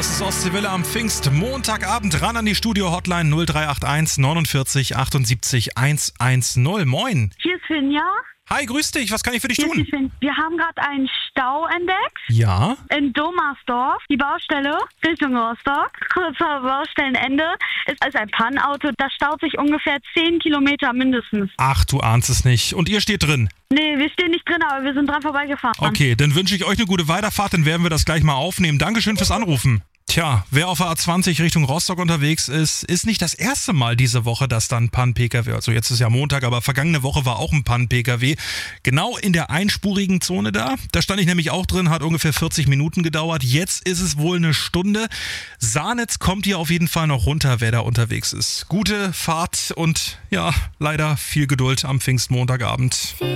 Das ist Ostseewelle am Pfingstmontagabend. Ran an die Studio-Hotline 0381 49 78 110. Moin. Hier ist Finja. Hi, grüß dich. Was kann ich für dich tun? Wir haben gerade einen Stau entdeckt. Ja? In Domersdorf. Die Baustelle Richtung Rostock. Kurz vor Baustellenende ist ein Pannauto. Das staut sich ungefähr 10 Kilometer mindestens. Ach, du ahnst es nicht. Und ihr steht drin? Nee, wir stehen nicht drin, aber wir sind dran vorbeigefahren. Okay, dann wünsche ich euch eine gute Weiterfahrt. Dann werden wir das gleich mal aufnehmen. Dankeschön fürs Anrufen. Tja, wer auf der A20 Richtung Rostock unterwegs ist nicht das erste Mal diese Woche, dass dann ein Pann-Pkw, also jetzt ist ja Montag, aber vergangene Woche war auch ein Pann-Pkw, genau in der einspurigen Zone da. Da stand ich nämlich auch drin, hat ungefähr 40 Minuten gedauert. Jetzt ist es wohl eine Stunde. Sahnitz kommt hier auf jeden Fall noch runter, wer da unterwegs ist. Gute Fahrt und ja, leider viel Geduld am Pfingstmontagabend.